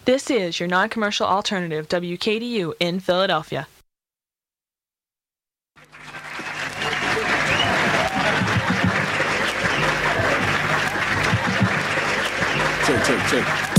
This is your non-commercial alternative, WKDU in Philadelphia. Check.